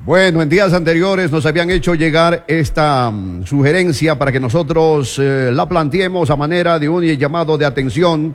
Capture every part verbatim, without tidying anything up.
Bueno, en días anteriores nos habían hecho llegar esta um, sugerencia para que nosotros eh, la planteemos a manera de un llamado de atención.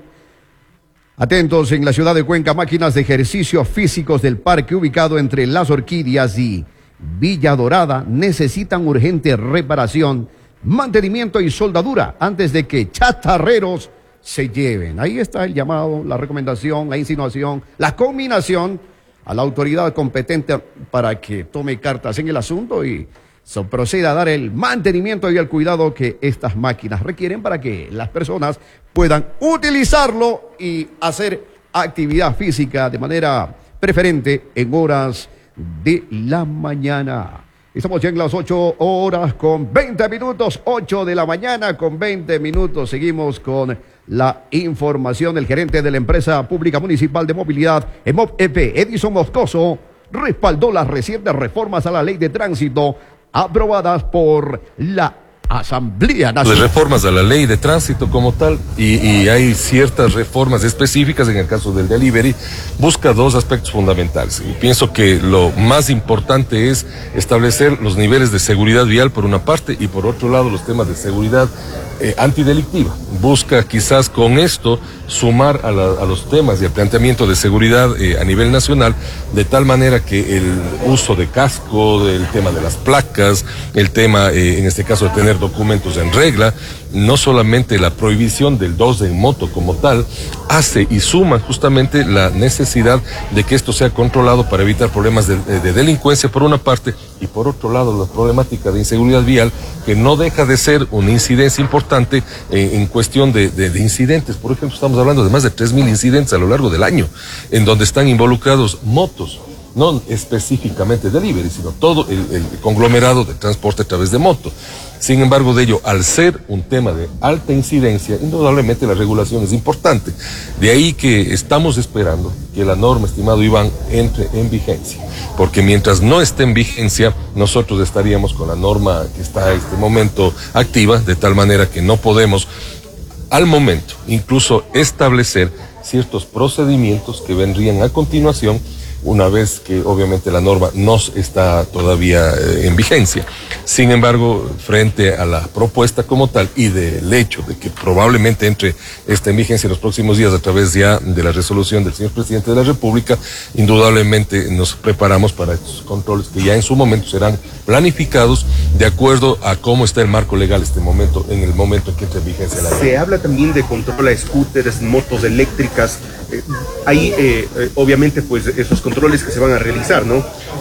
Atentos, en la ciudad de Cuenca, máquinas de ejercicios físicos del parque ubicado entre Las Orquídeas y Villa Dorada necesitan urgente reparación, mantenimiento y soldadura antes de que chatarreros se lleven. Ahí está el llamado, la recomendación, la insinuación, la combinación a la autoridad competente para que tome cartas en el asunto y se proceda a dar el mantenimiento y el cuidado que estas máquinas requieren para que las personas puedan utilizarlo y hacer actividad física de manera preferente en horas de la mañana. Estamos ya en las ocho horas con veinte minutos, ocho de la mañana con veinte minutos. Seguimos con la información del gerente de la empresa pública municipal de movilidad, EMOP-E P, Edison Moscoso, respaldó las recientes reformas a la ley de tránsito aprobadas por la Asamblea Nacional. Las reformas a la ley de tránsito como tal, y, y hay ciertas reformas específicas. En el caso del delivery, busca dos aspectos fundamentales. Y pienso que lo más importante es establecer los niveles de seguridad vial por una parte, y por otro lado los temas de seguridad eh, antidelictiva. Busca quizás con esto sumar a, la, a los temas y al planteamiento de seguridad eh, a nivel nacional, de tal manera que el uso de casco, el tema de las placas, el tema eh, en este caso de tener documentos en regla, no solamente la prohibición del dos en moto como tal, hace y suma justamente la necesidad de que esto sea controlado para evitar problemas de, de delincuencia por una parte, y por otro lado la problemática de inseguridad vial, que no deja de ser una incidencia importante eh, en cuestión de, de, de incidentes. Por ejemplo, estamos hablando de más de tres mil incidentes a lo largo del año, en donde están involucrados motos, no específicamente delivery, sino todo el, el conglomerado de transporte a través de moto. Sin embargo, de ello, al ser un tema de alta incidencia, indudablemente la regulación es importante. De ahí que estamos esperando que la norma, estimado Iván, entre en vigencia. Porque mientras no esté en vigencia, nosotros estaríamos con la norma que está en este momento activa, de tal manera que no podemos, al momento, incluso establecer ciertos procedimientos que vendrían a continuación, una vez que obviamente la norma no está todavía eh, en vigencia. Sin embargo, frente a la propuesta como tal y del hecho de que probablemente entre esta en vigencia en los próximos días a través ya de la resolución del señor presidente de la República, indudablemente nos preparamos para estos controles que ya en su momento serán planificados de acuerdo a cómo está el marco legal este momento, en el momento en que entre en vigencia la ley. Se habla también de control a scooters, motos eléctricas. Eh, ahí eh, eh, obviamente pues esos controles que se van a realizar, ¿no?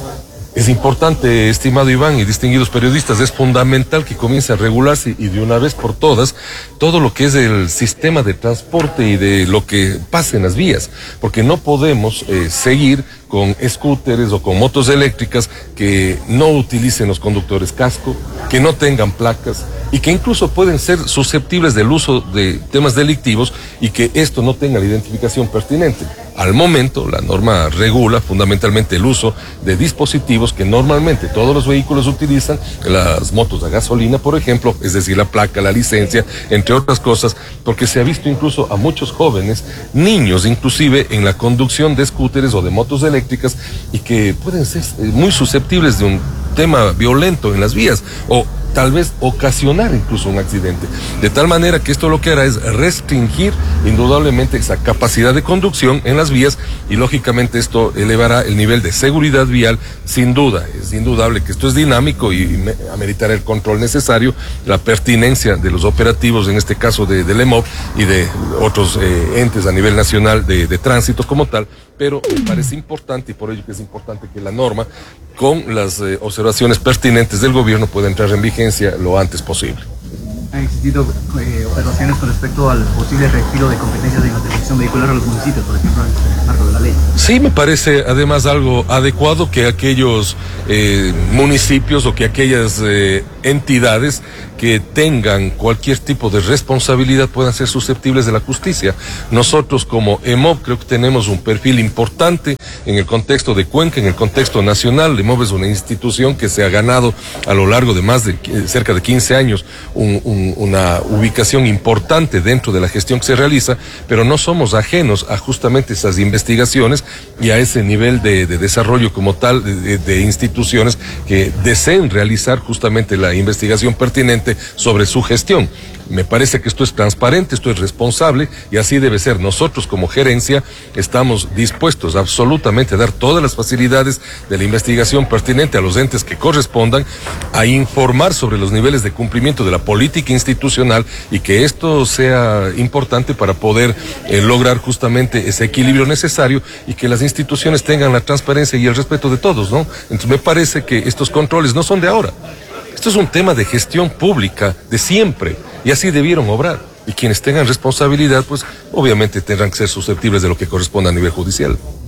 Es importante, estimado Iván y distinguidos periodistas, es fundamental que comience a regularse y de una vez por todas todo lo que es el sistema de transporte y de lo que pasa en las vías, porque no podemos eh, seguir con scooters o con motos eléctricas que no utilicen los conductores casco, que no tengan placas y que incluso pueden ser susceptibles del uso de temas delictivos y que esto no tenga la identificación pertinente. Al momento, la norma regula fundamentalmente el uso de dispositivos que normalmente todos los vehículos utilizan, las motos a gasolina, por ejemplo, es decir, la placa, la licencia, entre otras cosas, porque se ha visto incluso a muchos jóvenes, niños inclusive, en la conducción de scooters o de motos eléctricas y que pueden ser muy susceptibles de un tema violento en las vías o tal vez ocasionar incluso un accidente. De tal manera que esto lo que hará es restringir indudablemente esa capacidad de conducción en las vías y lógicamente esto elevará el nivel de seguridad vial. Sin duda, es indudable que esto es dinámico y ameritará el control necesario, la pertinencia de los operativos, en este caso de, del EMOP y de otros eh, entes a nivel nacional de, de tránsito como tal, pero me parece importante y por ello que es importante que la norma con las eh, observaciones pertinentes del gobierno pueda entrar en vigencia lo antes posible. ¿Han existido eh, observaciones con respecto al posible retiro de competencias de intervención vehicular a los municipios, por ejemplo, en el marco de la ley? Sí, me parece además algo adecuado que aquellos eh, municipios o que aquellas eh, entidades que tengan cualquier tipo de responsabilidad puedan ser susceptibles de la justicia. Nosotros como E M O B creo que tenemos un perfil importante en el contexto de Cuenca, en el contexto nacional. E M O B es una institución que se ha ganado a lo largo de más de cerca de quince años un, un, una ubicación importante dentro de la gestión que se realiza, pero no somos ajenos a justamente esas investigaciones y a ese nivel de, de desarrollo como tal de, de instituciones que deseen realizar justamente la investigación pertinente sobre su gestión. Me parece que esto es transparente, esto es responsable y así debe ser. Nosotros como gerencia estamos dispuestos absolutamente a dar todas las facilidades de la investigación pertinente a los entes que correspondan, a informar sobre los niveles de cumplimiento de la política institucional y que esto sea importante para poder eh, lograr justamente ese equilibrio necesario y que las instituciones tengan la transparencia y el respeto de todos, ¿no? Entonces me parece que estos controles no son de ahora. Esto es un tema de gestión pública de siempre y así debieron obrar. Y quienes tengan responsabilidad, pues obviamente tendrán que ser susceptibles de lo que corresponda a nivel judicial.